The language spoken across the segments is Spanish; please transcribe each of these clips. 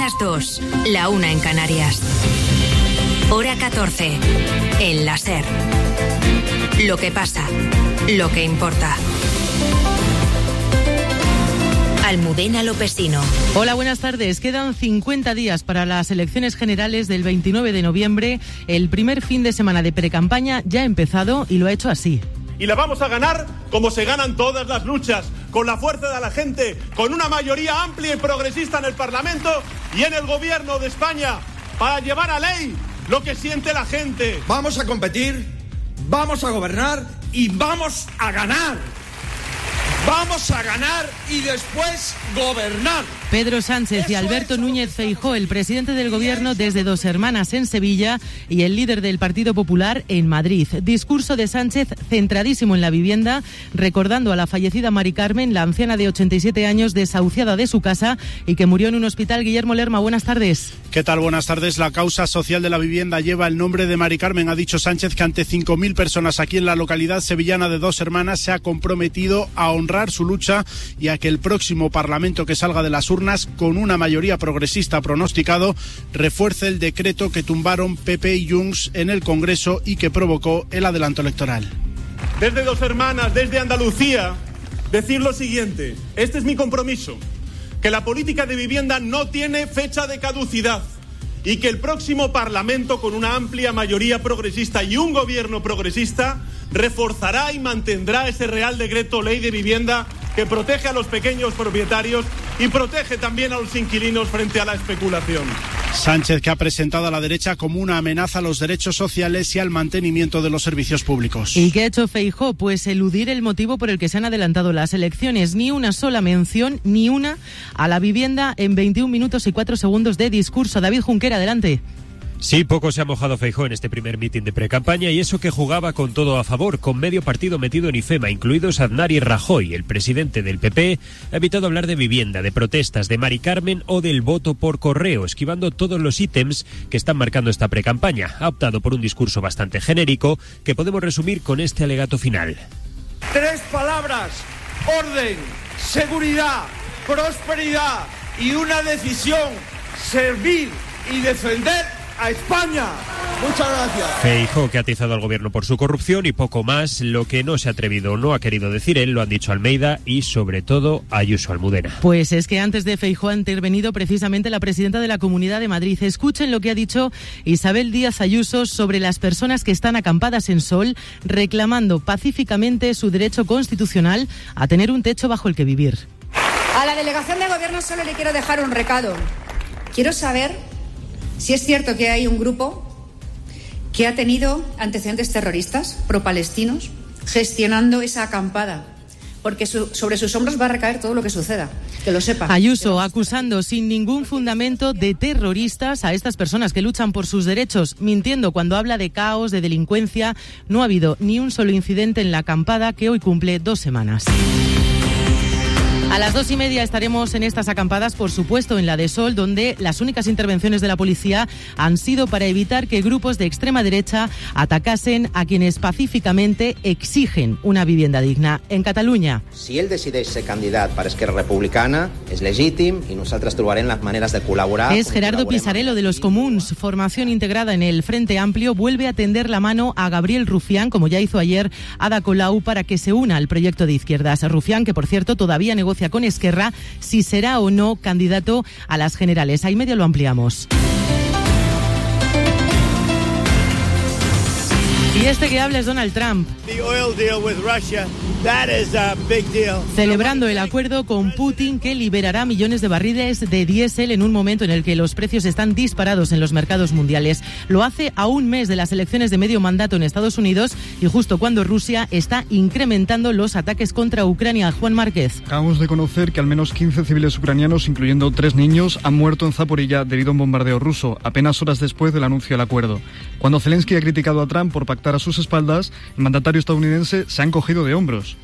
las 2, la 1 en Canarias. Hora 14, en la SER. Lo que pasa, lo que importa. Almudena Lopesino. Hola, buenas tardes. Quedan 50 días para las elecciones generales del 29 de noviembre. El primer fin de semana de precampaña ya ha empezado y lo ha hecho así. Y la vamos a ganar como se ganan todas las luchas, con la fuerza de la gente, con una mayoría amplia y progresista en el Parlamento y en el Gobierno de España, para llevar a ley lo que siente la gente. Vamos a competir, vamos a gobernar y vamos a ganar. Vamos a ganar y después gobernar. Pedro Sánchez y Alberto Núñez Feijóo, el presidente del Gobierno desde Dos Hermanas en Sevilla y el líder del Partido Popular en Madrid. Discurso de Sánchez centradísimo en la vivienda, recordando a la fallecida Mari Carmen, la anciana de 87 años desahuciada de su casa y que murió en un hospital. Guillermo Lerma, buenas tardes. ¿Qué tal? Buenas tardes. La causa social de la vivienda lleva el nombre de Mari Carmen. Ha dicho Sánchez que ante 5.000 personas aquí en la localidad sevillana de Dos Hermanas se ha comprometido a honrar su lucha y a que el próximo Parlamento que salga de las urnas con una mayoría progresista pronosticado refuerce el decreto que tumbaron PP y Junts en el Congreso y que provocó el adelanto electoral. Desde Dos Hermanas, desde Andalucía, decir lo siguiente: este es mi compromiso, que la política de vivienda no tiene fecha de caducidad y que el próximo Parlamento, con una amplia mayoría progresista y un gobierno progresista, reforzará y mantendrá ese Real Decreto Ley de Vivienda que protege a los pequeños propietarios y protege también a los inquilinos frente a la especulación. Sánchez, que ha presentado a la derecha como una amenaza a los derechos sociales y al mantenimiento de los servicios públicos. ¿Y qué ha hecho Feijóo? Pues eludir el motivo por el que se han adelantado las elecciones. Ni una sola mención, ni una, a la vivienda en 21 minutos y 4 segundos de discurso. David Junquera, adelante. Sí, poco se ha mojado Feijóo en este primer mitin de precampaña y eso que jugaba con todo a favor, con medio partido metido en IFEMA, incluidos Aznar y Rajoy. El presidente del PP ha evitado hablar de vivienda, de protestas, de Mari Carmen o del voto por correo, esquivando todos los ítems que están marcando esta precampaña. Ha optado por un discurso bastante genérico que podemos resumir con este alegato final. 3 palabras: orden, seguridad, prosperidad y una decisión: servir y defender a España. Muchas gracias. Feijóo, que ha atizado al gobierno por su corrupción y poco más. Lo que no se ha atrevido o no ha querido decir él, lo han dicho Almeida y sobre todo Ayuso, Almudena. Pues es que antes de Feijóo ha intervenido precisamente la presidenta de la Comunidad de Madrid. Escuchen lo que ha dicho Isabel Díaz Ayuso sobre las personas que están acampadas en Sol reclamando pacíficamente su derecho constitucional a tener un techo bajo el que vivir. A la delegación de gobierno solo le quiero dejar un recado. Quiero saber si es cierto que hay un grupo que ha tenido antecedentes terroristas pro-palestinos gestionando esa acampada, porque sobre sus hombros va a recaer todo lo que suceda, que lo sepa. Ayuso acusando sin ningún fundamento de terroristas a estas personas que luchan por sus derechos, mintiendo cuando habla de caos, de delincuencia. No ha habido ni un solo incidente en la acampada que hoy cumple 2 semanas. A las 2:30 estaremos en estas acampadas, por supuesto en la de Sol, donde las únicas intervenciones de la policía han sido para evitar que grupos de extrema derecha atacasen a quienes pacíficamente exigen una vivienda digna. En Catalunya. Si ell decideix ser candidat per Esquerra Republicana, és legítim i nosaltres trobarem las maneras de colaborar. Es Gerardo Pisarello de los Comuns. Formación integrada en el Frente Amplio vuelve a tender la mano a Gabriel Rufián, como ya hizo ayer Ada Colau, para que se una al proyecto de izquierdas. Rufián, que por cierto todavía negocia con Esquerra si será o no candidato a las generales. Ahí medio lo ampliamos. Y este que habla es Donald Trump. Celebrando el acuerdo con Putin que liberará millones de barriles de diésel en un momento en el que los precios están disparados en los mercados mundiales. Lo hace a un mes de las elecciones de medio mandato en Estados Unidos y justo cuando Rusia está incrementando los ataques contra Ucrania. Juan Márquez. Acabamos de conocer que al menos 15 civiles ucranianos, incluyendo 3 niños, han muerto en Zaporilla debido a un bombardeo ruso, apenas horas después del anuncio del acuerdo. Cuando Zelensky ha criticado a Trump por pactar a sus espaldas, el mandatario estadounidense se ha encogido de hombros.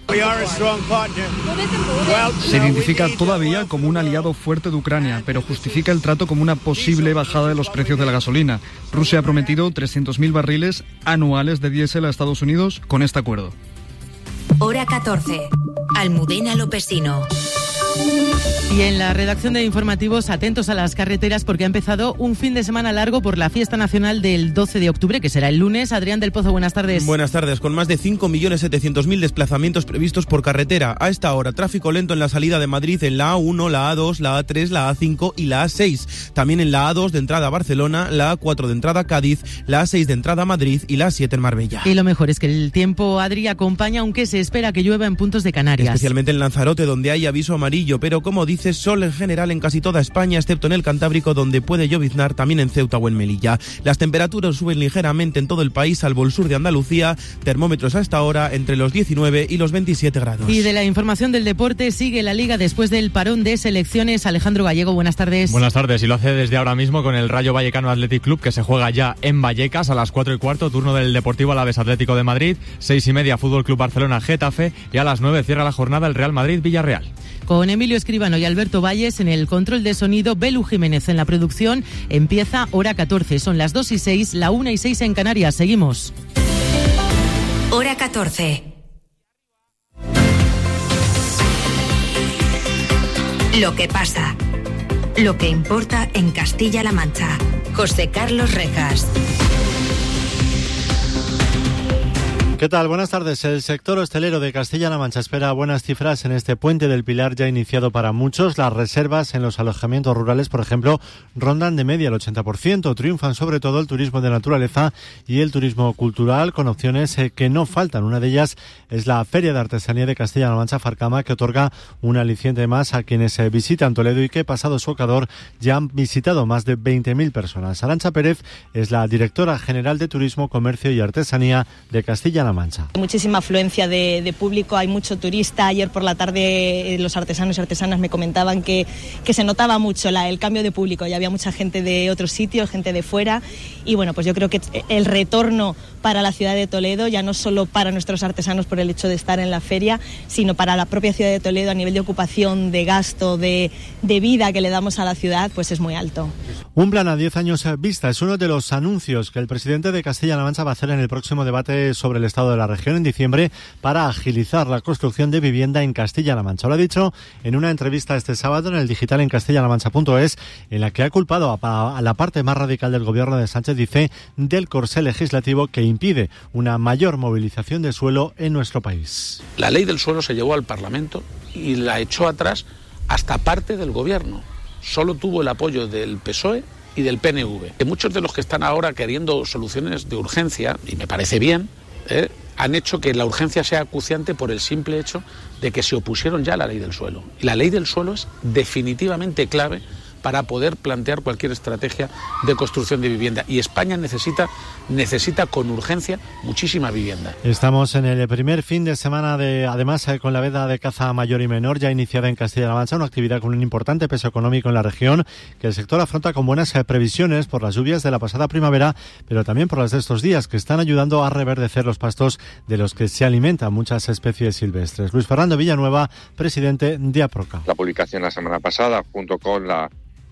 Se identifica todavía como un aliado fuerte de Ucrania, pero justifica el trato como una posible bajada de los precios de la gasolina. Rusia ha prometido 300.000 barriles anuales de diésel a Estados Unidos con este acuerdo. Hora 14. Almudena Lopesino. Y en la redacción de informativos, atentos a las carreteras porque ha empezado un fin de semana largo por la fiesta nacional del 12 de octubre, que será el lunes. Adrián del Pozo, buenas tardes. Buenas tardes. Con más de 5.700.000 desplazamientos previstos por carretera. A esta hora, tráfico lento en la salida de Madrid en la A1, la A2, la A3, la A5 y la A6. También en la A2 de entrada a Barcelona, la A4 de entrada a Cádiz, la A6 de entrada a Madrid y la A7 en Marbella. Y lo mejor es que el tiempo, Adri, acompaña, aunque se espera que llueva en puntos de Canarias. Especialmente en Lanzarote, donde hay aviso amarillo, pero como dices, sol en general en casi toda España, excepto en el Cantábrico, donde puede lloviznar, también en Ceuta o en Melilla. Las temperaturas suben ligeramente en todo el país, salvo el sur de Andalucía. Termómetros a esta hora entre los 19 y los 27 grados. Y de la información del deporte, sigue la Liga después del parón de selecciones. Alejandro Gallego, buenas tardes. Buenas tardes, y lo hace desde ahora mismo con el Rayo Vallecano Athletic Club, que se juega ya en Vallecas a las 4:15, turno del Deportivo Alavés Atlético de Madrid, 6:30 Fútbol Club Barcelona Getafe, y a las 9 cierra la jornada el Real Madrid Villarreal. Con Emilio Escribano y Alberto Valles en el control de sonido, Belu Jiménez en la producción. Empieza hora 14, son las 2:06, la 1:06 en Canarias. Seguimos. Hora 14. Lo que pasa. Lo que importa en Castilla-La Mancha. José Carlos Rejas. ¿Qué tal? Buenas tardes. El sector hostelero de Castilla-La Mancha espera buenas cifras en este puente del Pilar ya iniciado para muchos. Las reservas en los alojamientos rurales, por ejemplo, rondan de media el 80%. Triunfan sobre todo el turismo de naturaleza y el turismo cultural, con opciones que no faltan. Una de ellas es la Feria de Artesanía de Castilla-La Mancha, Farcama, que otorga un aliciente más a quienes visitan Toledo y que, pasado su ocador, ya han visitado más de 20.000 personas. Arantxa Pérez es la directora general de Turismo, Comercio y Artesanía de Castilla-La Mancha. Muchísima afluencia de público, hay mucho turista. Ayer por la tarde los artesanos y artesanas me comentaban que se notaba mucho el cambio de público, ya había mucha gente de otros sitios, gente de fuera, y bueno, pues yo creo que el retorno para la ciudad de Toledo, ya no solo para nuestros artesanos por el hecho de estar en la feria, sino para la propia ciudad de Toledo a nivel de ocupación, de gasto, de vida que le damos a la ciudad, pues es muy alto. Un plan a 10 años vista es uno de los anuncios que el presidente de Castilla-La Mancha va a hacer en el próximo debate sobre el estado de la región en diciembre para agilizar la construcción de vivienda en Castilla-La Mancha. Lo ha dicho en una entrevista este sábado en el digital en castillalamancha.es, en la que ha culpado a la parte más radical del gobierno de Sánchez, dice, del corsé legislativo que impide una mayor movilización de suelo en nuestro país. La ley del suelo se llevó al Parlamento y la echó atrás hasta parte del gobierno. Solo tuvo el apoyo del PSOE y del PNV. Que muchos de los que están ahora queriendo soluciones de urgencia, y me parece bien, han hecho que la urgencia sea acuciante por el simple hecho de que se opusieron ya a la ley del suelo. Y la ley del suelo es definitivamente clave para poder plantear cualquier estrategia de construcción de vivienda. Y España necesita con urgencia muchísima vivienda. Estamos en el primer fin de semana además con la veda de caza mayor y menor ya iniciada en Castilla-La Mancha, una actividad con un importante peso económico en la región, que el sector afronta con buenas previsiones por las lluvias de la pasada primavera, pero también por las de estos días, que están ayudando a reverdecer los pastos de los que se alimentan muchas especies silvestres. Luis Fernando Villanueva, presidente de APROCA. La publicación la semana pasada, junto con la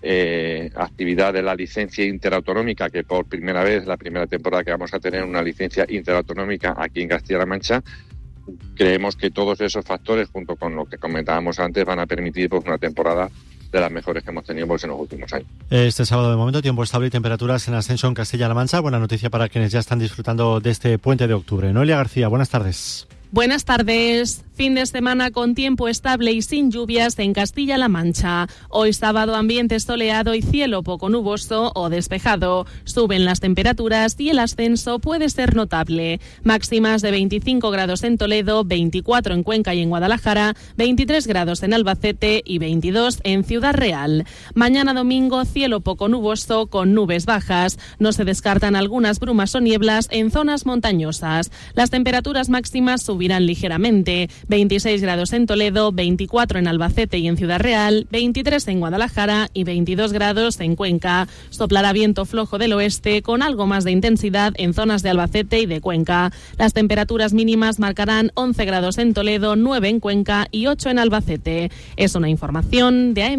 actividad de la licencia interautonómica, que por primera vez, la primera temporada que vamos a tener una licencia interautonómica aquí en Castilla-La Mancha, creemos que todos esos factores, junto con lo que comentábamos antes, van a permitir pues una temporada de las mejores que hemos tenido pues, en los últimos años. Este sábado, de momento, tiempo estable y temperaturas en ascenso en Castilla-La Mancha. Buena noticia para quienes ya están disfrutando de este puente de octubre. Noelia García, buenas tardes. Buenas tardes. Fin de semana con tiempo estable y sin lluvias en Castilla-La Mancha. Hoy sábado ambiente soleado y cielo poco nuboso o despejado. Suben las temperaturas y el ascenso puede ser notable. Máximas de 25 grados en Toledo, 24 en Cuenca y en Guadalajara, 23 grados en Albacete y 22 en Ciudad Real. Mañana domingo cielo poco nuboso con nubes bajas. No se descartan algunas brumas o nieblas en zonas montañosas. Las temperaturas máximas subirán ligeramente. 26 grados en Toledo, 24 en Albacete y en Ciudad Real, 23 en Guadalajara y 22 grados en Cuenca. Soplará viento flojo del oeste con algo más de intensidad en zonas de Albacete y de Cuenca. Las temperaturas mínimas marcarán 11 grados en Toledo, 9 en Cuenca y 8 en Albacete. Es una información de AEMET.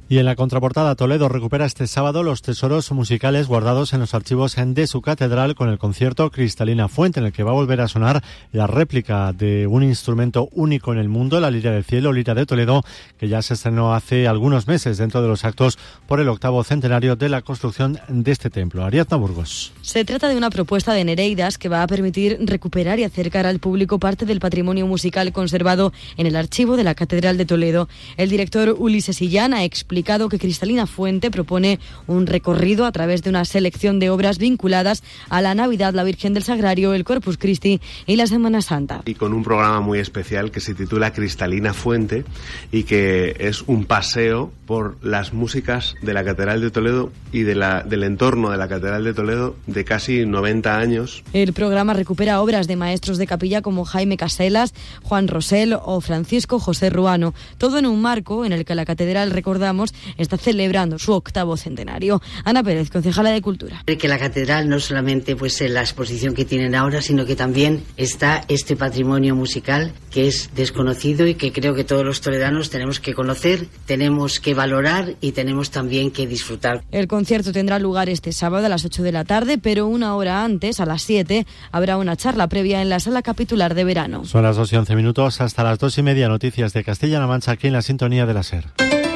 Y en la contraportada, Toledo recupera este sábado los tesoros musicales guardados en los archivos de su catedral con el concierto Cristalina Fuente, en el que va a volver a sonar la réplica de un instrumento único en el mundo, la Lira del Cielo, Lira de Toledo, que ya se estrenó hace algunos meses dentro de los actos por el 8º centenario de la construcción de este templo. Ariadna Burgos. Se trata de una propuesta de Nereidas que va a permitir recuperar y acercar al público parte del patrimonio musical conservado en el archivo de la Catedral de Toledo. El director Ulises Illán ha explicado que Cristalina Fuente propone un recorrido a través de una selección de obras vinculadas a la Navidad, la Virgen del Sagrario, el Corpus Christi y la Semana Santa. Y con un programa muy especial que se titula Cristalina Fuente y que es un paseo por las músicas de la Catedral de Toledo y del entorno de la Catedral de Toledo de casi 90 años. El programa recupera obras de maestros de capilla como Jaime Caselas, Juan Rosell o Francisco José Ruano, todo en un marco en el que la catedral, recordamos, está celebrando su 8º centenario. Ana Pérez, concejala de Cultura. Que la catedral no solamente pues en la exposición que tienen ahora, sino que también está este patrimonio musical que es desconocido y que creo que todos los toledanos tenemos que conocer, tenemos que valorar y tenemos también que disfrutar. El concierto tendrá lugar este sábado a las 8 de la tarde, pero una hora antes, a las 7, habrá una charla previa en la sala capitular de verano. Son las 2:11, hasta las 2:30, noticias de Castilla-La Mancha aquí en la sintonía de la SER.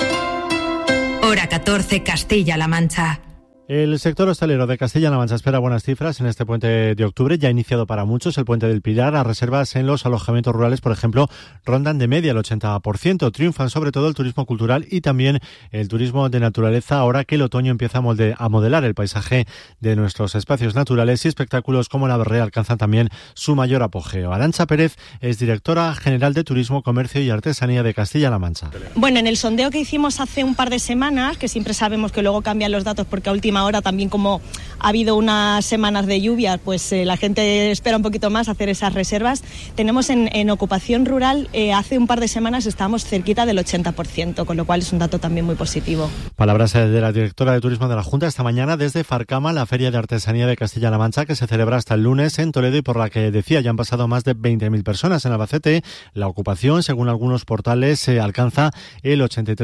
Hora 14, Castilla-La Mancha. El sector hostelero de Castilla-La Mancha espera buenas cifras en este puente de octubre, ya iniciado para muchos el puente del Pilar. Las reservas en los alojamientos rurales, por ejemplo, rondan de media el 80%. Triunfan sobre todo el turismo cultural y también el turismo de naturaleza, ahora que el otoño empieza a modelar el paisaje de nuestros espacios naturales, y espectáculos como la Berrea alcanzan también su mayor apogeo. Arantxa Pérez es directora general de Turismo, Comercio y Artesanía de Castilla-La Mancha. Bueno, en el sondeo que hicimos hace un par de semanas, que siempre sabemos que luego cambian los datos porque a última hora también, como ha habido unas semanas de lluvia, pues la gente espera un poquito más hacer esas reservas. Tenemos en ocupación rural, hace un par de semanas estábamos cerquita del 80%, con lo cual es un dato también muy positivo. Palabras de la directora de Turismo de la Junta esta mañana desde Farcama, la Feria de Artesanía de Castilla-La Mancha, que se celebra hasta el lunes en Toledo y por la que, decía, ya han pasado más de 20.000 personas. En Albacete, la ocupación, según algunos portales, alcanza el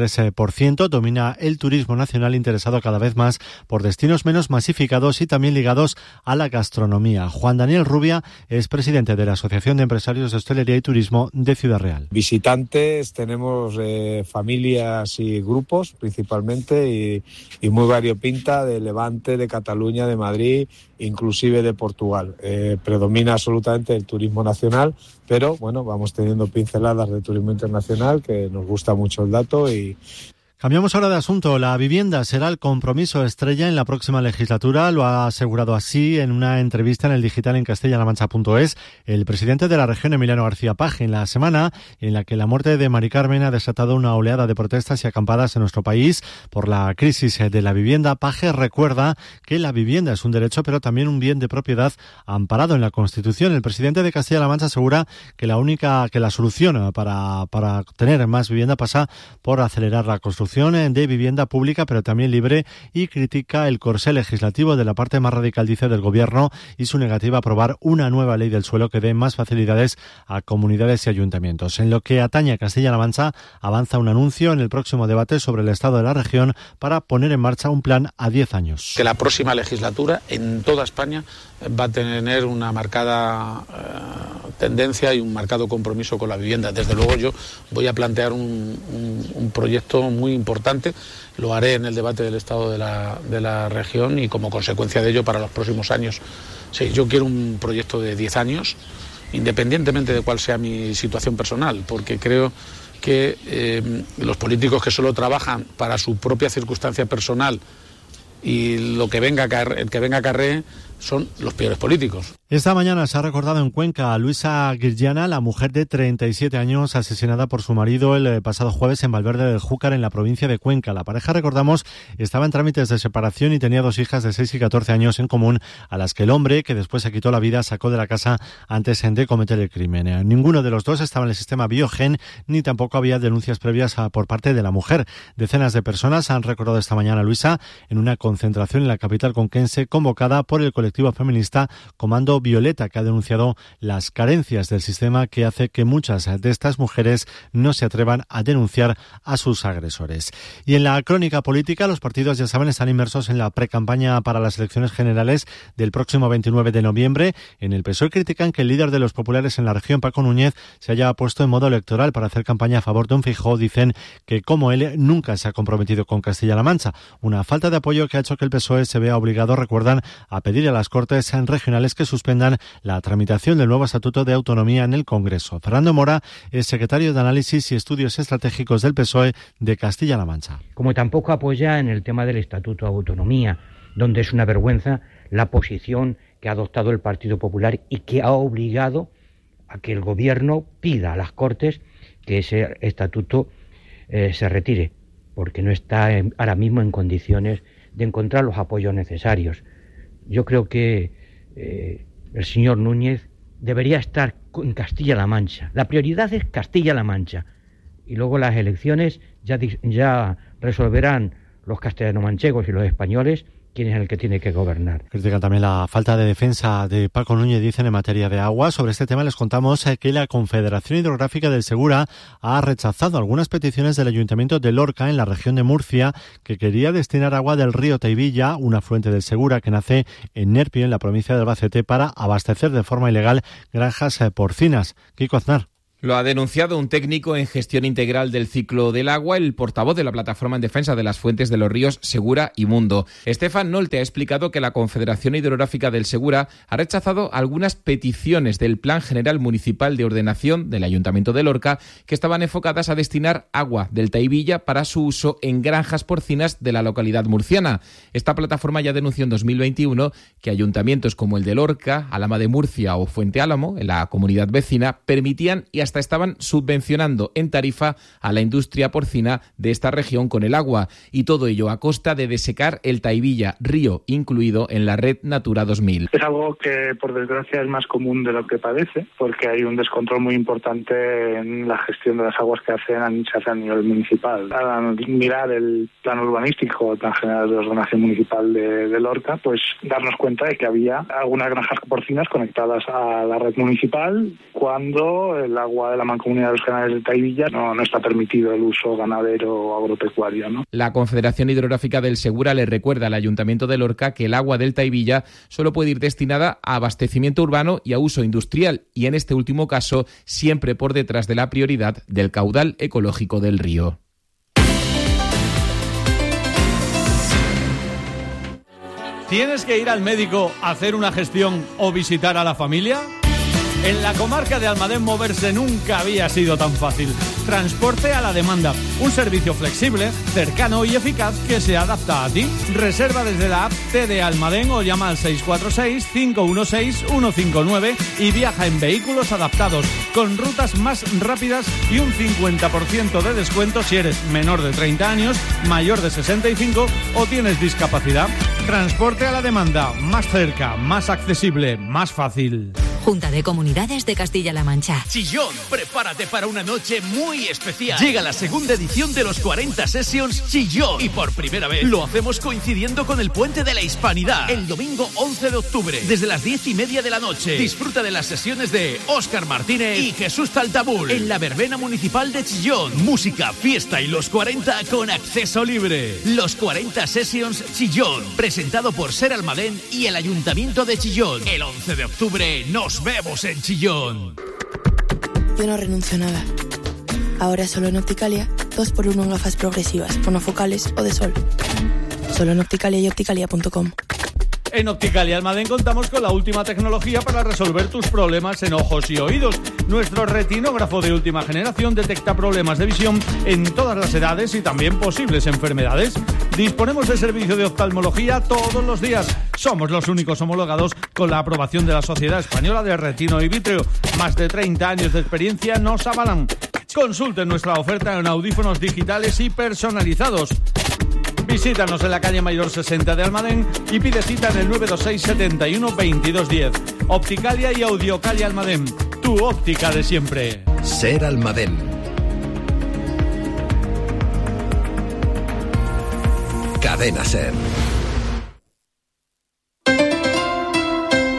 83%. Domina el turismo nacional, interesado cada vez más por destinos menos masificados y también ligados a la gastronomía. Juan Daniel Rubia es presidente de la Asociación de Empresarios de Hostelería y Turismo de Ciudad Real. Visitantes, tenemos familias y grupos principalmente y muy variopinta de Levante, de Cataluña, de Madrid, inclusive de Portugal. Predomina absolutamente el turismo nacional, pero bueno, vamos teniendo pinceladas de turismo internacional, que nos gusta mucho el dato. Cambiamos ahora de asunto. La vivienda será el compromiso estrella en la próxima legislatura. Lo ha asegurado así en una entrevista en el digital en castellalamancha.es el presidente de la región, Emiliano García Paje, en la semana en la que la muerte de Mari Carmen ha desatado una oleada de protestas y acampadas en nuestro país por la crisis de la vivienda. Paje recuerda que la vivienda es un derecho, pero también un bien de propiedad amparado en la Constitución. El presidente de Castilla-La Mancha asegura que la solución para tener más vivienda pasa por acelerar la construcción de vivienda pública, pero también libre, y critica el corsé legislativo de la parte más radical, dice, del Gobierno y su negativa a aprobar una nueva ley del suelo que dé más facilidades a comunidades y ayuntamientos. En lo que atañe a Castilla-La Mancha, avanza un anuncio en el próximo debate sobre el estado de la región para poner en marcha un plan a 10 años. Que la próxima legislatura en toda España va a tener una marcada tendencia y un marcado compromiso con la vivienda. Desde luego yo voy a plantear un proyecto muy importante, lo haré en el debate del estado de la región y como consecuencia de ello para los próximos años. Sí, yo quiero un proyecto de 10 años, independientemente de cuál sea mi situación personal, porque creo que los políticos que solo trabajan para su propia circunstancia personal y lo que venga acarree son los peores políticos. Esta mañana se ha recordado en Cuenca a Luisa Guirllana, la mujer de 37 años asesinada por su marido el pasado jueves en Valverde del Júcar, en la provincia de Cuenca. La pareja, recordamos, estaba en trámites de separación y tenía 2 hijas de 6 y 14 años en común, a las que el hombre, que después se quitó la vida, sacó de la casa antes de cometer el crimen. Ninguno de los dos estaba en el sistema Biogen, ni tampoco había denuncias previas por parte de la mujer. Decenas de personas han recordado esta mañana a Luisa en una concentración en la capital conquense convocada por el colectivo feminista Comando colectivo Violeta, que ha denunciado las carencias del sistema que hace que muchas de estas mujeres no se atrevan a denunciar a sus agresores. Y en la crónica política, los partidos, ya saben, están inmersos en la precampaña para las elecciones generales del próximo 29 de noviembre. En el PSOE critican que el líder de los populares en la región, Paco Núñez, se haya puesto en modo electoral para hacer campaña a favor de un Feijóo. Dicen que, como él, nunca se ha comprometido con Castilla-La Mancha. Una falta de apoyo que ha hecho que el PSOE se vea obligado, recuerdan, a pedir a las Cortes regionales que suspendan la tramitación del nuevo Estatuto de Autonomía en el Congreso. Fernando Mora es secretario de Análisis y Estudios Estratégicos del PSOE de Castilla-La Mancha. Como tampoco apoya en el tema del Estatuto de Autonomía, donde es una vergüenza la posición que ha adoptado el Partido Popular y que ha obligado a que el Gobierno pida a las Cortes que ese estatuto se retire, porque no está ahora mismo en condiciones de encontrar los apoyos necesarios. Yo creo que el señor Núñez debería estar en Castilla-La Mancha. La prioridad es Castilla-La Mancha. Y luego las elecciones ya resolverán los castellano-manchegos y los españoles quién es el que tiene que gobernar. Critican también la falta de defensa de Paco Núñez, dicen, en materia de agua. Sobre este tema les contamos que la Confederación Hidrográfica del Segura ha rechazado algunas peticiones del Ayuntamiento de Lorca, en la región de Murcia, que quería destinar agua del río Teivilla, un afluente del Segura que nace en Nerpio, en la provincia de Albacete, para abastecer de forma ilegal granjas porcinas. Kiko Aznar. Lo ha denunciado un técnico en gestión integral del ciclo del agua, el portavoz de la Plataforma en Defensa de las Fuentes de los Ríos Segura y Mundo. Estefan Nolte ha explicado que la Confederación Hidrográfica del Segura ha rechazado algunas peticiones del Plan General Municipal de Ordenación del Ayuntamiento de Lorca, que estaban enfocadas a destinar agua del Teivilla para su uso en granjas porcinas de la localidad murciana. Esta plataforma ya denunció en 2021 que ayuntamientos como el de Lorca, Alhama de Murcia o Fuente Álamo, en la comunidad vecina, permitían y hasta estaban subvencionando en tarifa a la industria porcina de esta región con el agua, y todo ello a costa de desecar el Teivilla, río incluido en la red Natura 2000. Es algo que, por desgracia, es más común de lo que parece, porque hay un descontrol muy importante en la gestión de las aguas que se hace a nivel municipal. Al mirar el plan urbanístico, el plan general de ordenación municipal de Lorca, pues darnos cuenta de que había algunas granjas porcinas conectadas a la red municipal, cuando el agua de la Mancomunidad de los Canales de Teivilla no está permitido el uso ganadero o agropecuario, ¿no? La Confederación Hidrográfica del Segura le recuerda al Ayuntamiento de Lorca que el agua del Teivilla solo puede ir destinada a abastecimiento urbano y a uso industrial, y en este último caso siempre por detrás de la prioridad del caudal ecológico del río. ¿Tienes que ir al médico a hacer una gestión o visitar a la familia? En la comarca de Almadén moverse nunca había sido tan fácil. Transporte a la demanda, un servicio flexible, cercano y eficaz que se adapta a ti. Reserva desde la app TD Almadén o llama al 646-516-159 y viaja en vehículos adaptados, con rutas más rápidas y un 50% de descuento si eres menor de 30 años, mayor de 65 o tienes discapacidad. Transporte a la demanda, más cerca, más accesible, más fácil. Junta de Comunidades de Castilla-La Mancha. Chillón, prepárate para una noche muy especial. Llega la segunda edición de los 40 Sessions Chillón. Y por primera vez lo hacemos coincidiendo con el Puente de la Hispanidad. El domingo 11 de octubre, desde las 10:30 de la noche. Disfruta de las sesiones de Óscar Martínez y Jesús Taltabul en la verbena municipal de Chillón. Música, fiesta y los 40 con acceso libre. Los 40 Sessions Chillón, presentado por Ser Almadén y el Ayuntamiento de Chillón. El 11 de octubre nos vemos en Chillón. Yo no renuncio a nada. Ahora solo en Opticalia, 2x1 en gafas progresivas, monofocales o de sol. Solo en Opticalia y opticalia.com. En Opticalia Almadén contamos con la última tecnología para resolver tus problemas en ojos y oídos. Nuestro retinógrafo de última generación detecta problemas de visión en todas las edades y también posibles enfermedades. Disponemos de servicio de oftalmología todos los días. Somos los únicos homologados con la aprobación de la Sociedad Española de Retino y Vítreo. Más de 30 años de experiencia nos avalan. Consulten nuestra oferta en audífonos digitales y personalizados. Visítanos en la calle Mayor 60 de Almadén y pide cita en el 926 71 2210. Opticalia y Audiocalia Almadén, tu óptica de siempre. Ser Almadén. Cadena Ser. Hora 14.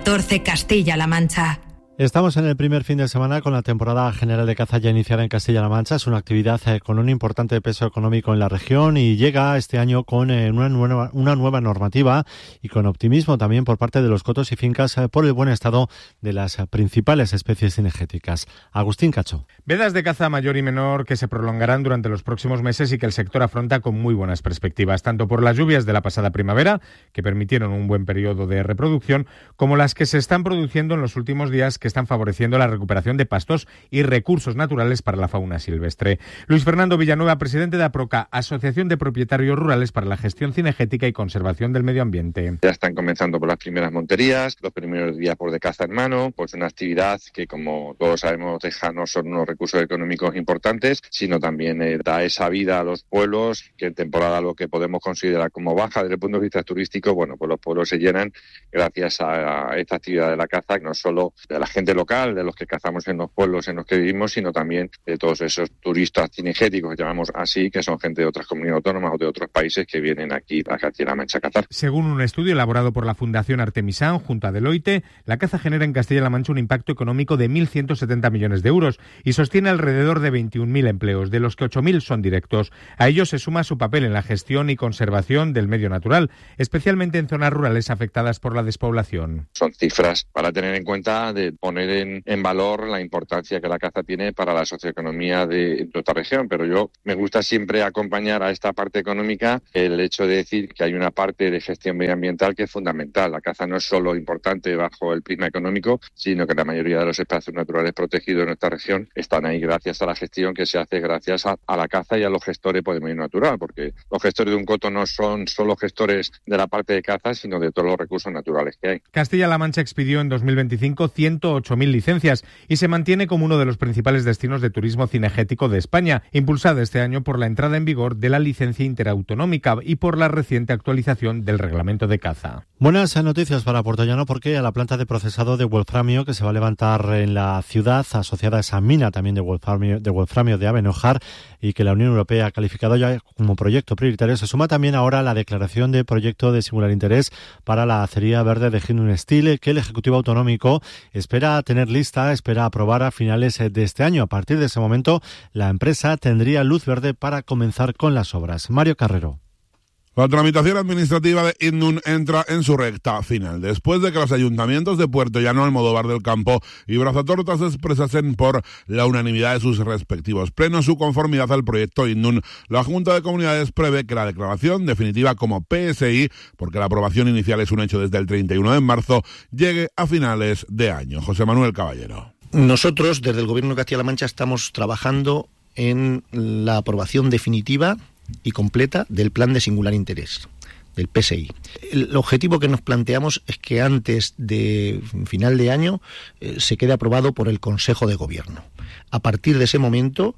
14 Castilla-La Mancha. Estamos en el primer fin de semana con la temporada general de caza ya iniciada en Castilla-La Mancha. Es una actividad con un importante peso económico en la región y llega este año con una nueva normativa y con optimismo también por parte de los cotos y fincas por el buen estado de las principales especies cinegéticas. Agustín Cacho. Vedas de caza mayor y menor que se prolongarán durante los próximos meses y que el sector afronta con muy buenas perspectivas, tanto por las lluvias de la pasada primavera, que permitieron un buen periodo de reproducción, como las que se están produciendo en los últimos días, que están favoreciendo la recuperación de pastos y recursos naturales para la fauna silvestre. Luis Fernando Villanueva, presidente de APROCA, Asociación de Propietarios Rurales para la Gestión Cinegética y Conservación del Medio Ambiente. Ya están comenzando por las primeras monterías, los primeros días por de caza en mano, pues una actividad que, como todos sabemos, deja no solo unos recursos económicos importantes, sino también da esa vida a los pueblos, que en temporada lo que podemos considerar como baja desde el punto de vista turístico, bueno, pues los pueblos se llenan gracias a esta actividad de la caza, no solo de la gente local, de los que cazamos en los pueblos en los que vivimos, sino también de todos esos turistas cinegéticos, que llamamos así, que son gente de otras comunidades autónomas o de otros países que vienen aquí a Castilla-La Mancha a cazar. Según un estudio elaborado por la Fundación Artemisán junto a Deloitte, la caza genera en Castilla-La Mancha un impacto económico de 1.170 millones de euros y sostiene alrededor de 21.000 empleos, de los que 8.000 son directos. A ello se suma su papel en la gestión y conservación del medio natural, especialmente en zonas rurales afectadas por la despoblación. Son cifras para tener en cuenta, de poner en valor la importancia que la caza tiene para la socioeconomía de nuestra región, pero yo me gusta siempre acompañar a esta parte económica el hecho de decir que hay una parte de gestión medioambiental que es fundamental. La caza no es solo importante bajo el prisma económico, sino que la mayoría de los espacios naturales protegidos de nuestra región están ahí gracias a la gestión que se hace gracias a la caza y a los gestores por el medio natural, porque los gestores de un coto no son solo gestores de la parte de caza, sino de todos los recursos naturales que hay. Castilla-La Mancha expidió en 2025 108.000 licencias y se mantiene como uno de los principales destinos de turismo cinegético de España, impulsada este año por la entrada en vigor de la licencia interautonómica y por la reciente actualización del reglamento de caza. Buenas noticias para Puertollano, porque a la planta de procesado de wolframio que se va a levantar en la ciudad, asociada a esa mina también de wolframio de Avenojar, y que la Unión Europea ha calificado ya como proyecto prioritario, se suma también ahora la declaración de proyecto de singular interés para la acería verde de Hinun Steel, que el Ejecutivo Autonómico espera tener lista, espera aprobar a finales de este año. A partir de ese momento, la empresa tendría luz verde para comenzar con las obras. Mario Carrero. La tramitación administrativa de Hinun entra en su recta final, después de que los ayuntamientos de Puertollano, Almodóvar del Campo y Brazatortas expresasen por la unanimidad de sus respectivos plenos su conformidad al proyecto Hinun. La Junta de Comunidades prevé que la declaración definitiva como PSI, porque la aprobación inicial es un hecho desde el 31 de marzo, llegue a finales de año. José Manuel Caballero. Nosotros, desde el Gobierno de Castilla-La Mancha, estamos trabajando en la aprobación definitiva y completa del Plan de Singular Interés, del PSI. El objetivo que nos planteamos es que antes de final de año se quede aprobado por el Consejo de Gobierno. A partir de ese momento,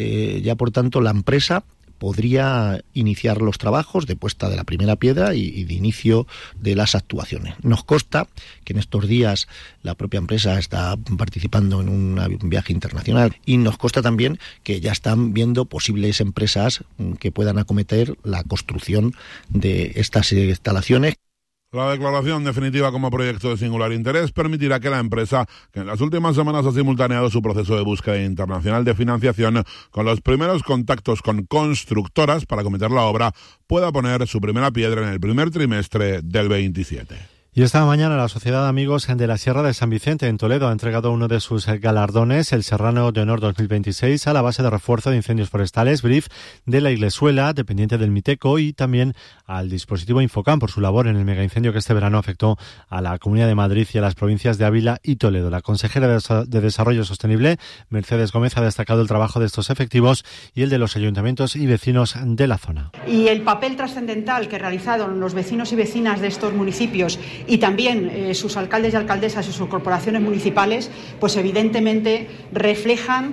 ya por tanto, la empresa podría iniciar los trabajos de puesta de la primera piedra y de inicio de las actuaciones. Nos consta que en estos días la propia empresa está participando en un viaje internacional y nos consta también que ya están viendo posibles empresas que puedan acometer la construcción de estas instalaciones. La declaración definitiva como proyecto de singular interés permitirá que la empresa, que en las últimas semanas ha simultaneado su proceso de búsqueda internacional de financiación con los primeros contactos con constructoras para acometer la obra, pueda poner su primera piedra en el primer trimestre del 27. Y esta mañana la Sociedad de Amigos de la Sierra de San Vicente en Toledo ha entregado uno de sus galardones, el Serrano de Honor 2026, a la Base de Refuerzo de Incendios Forestales, BRIF, de la Iglesuela, dependiente del Miteco, y también al dispositivo Infocam por su labor en el megaincendio que este verano afectó a la Comunidad de Madrid y a las provincias de Ávila y Toledo. La consejera de Desarrollo Sostenible, Mercedes Gómez, ha destacado el trabajo de estos efectivos y el de los ayuntamientos y vecinos de la zona. Y el papel trascendental que realizaron los vecinos y vecinas de estos municipios y también sus alcaldes y alcaldesas y sus corporaciones municipales, pues evidentemente reflejan,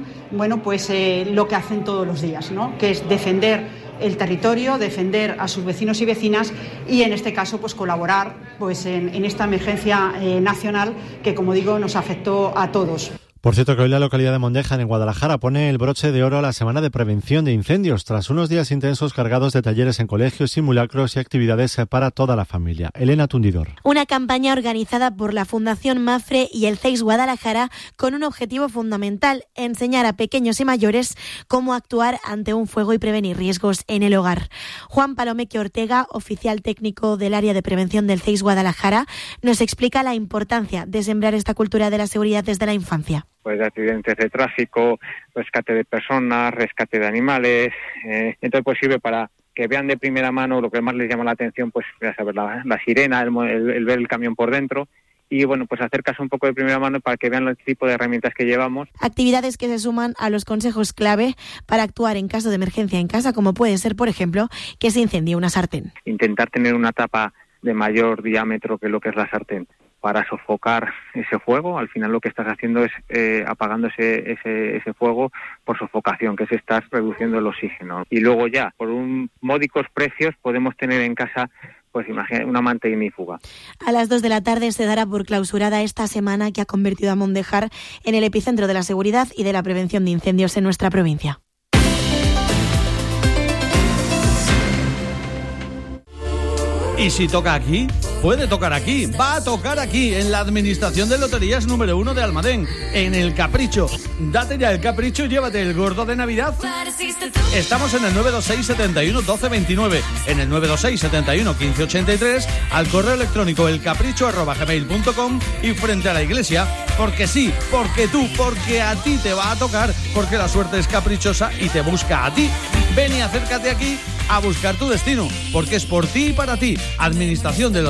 lo que hacen todos los días, ¿no? Que es defender el territorio, defender a sus vecinos y vecinas y en este caso pues colaborar en esta emergencia nacional que, como digo, nos afectó a todos. Por cierto, que hoy la localidad de Mondéjar, en Guadalajara, pone el broche de oro a la semana de prevención de incendios, tras unos días intensos cargados de talleres en colegios, simulacros y actividades para toda la familia. Elena Tundidor. Una campaña organizada por la Fundación Mafre y el CEIS Guadalajara con un objetivo fundamental: enseñar a pequeños y mayores cómo actuar ante un fuego y prevenir riesgos en el hogar. Juan Palomeque Ortega, oficial técnico del área de prevención del CEIS Guadalajara, nos explica la importancia de sembrar esta cultura de la seguridad desde la infancia. Pues de accidentes de tráfico, rescate de personas, rescate de animales, entonces pues sirve para que vean de primera mano lo que más les llama la atención, pues ya saber, la sirena, el ver el camión por dentro. Y bueno, pues hacer caso un poco de primera mano para que vean el tipo de herramientas que llevamos. Actividades que se suman a los consejos clave para actuar en caso de emergencia en casa, como puede ser, por ejemplo, que se incendie una sartén. Intentar tener una tapa de mayor diámetro que lo que es la sartén para sofocar ese fuego. Al final lo que estás haciendo es apagando ese fuego por sofocación, que es estás reduciendo el oxígeno. Y luego ya, por módicos precios, podemos tener en casa, pues imagina, una manta ignífuga. A las 2 de la tarde se dará por clausurada esta semana que ha convertido a Mondéjar en el epicentro de la seguridad y de la prevención de incendios en nuestra provincia. ¿Y si toca aquí? Puede tocar aquí, va a tocar aquí, en la Administración de Loterías número 1 de Almadén, en El Capricho. Date ya el capricho y llévate el gordo de Navidad. Estamos en el 926 71 12 29, en el 926 71 15 83, al correo electrónico elcapricho@gmail.com y frente a la iglesia. Porque sí, porque tú, porque a ti te va a tocar, porque la suerte es caprichosa y te busca a ti. Ven y acércate aquí a buscar tu destino, porque es por ti y para ti. Administración de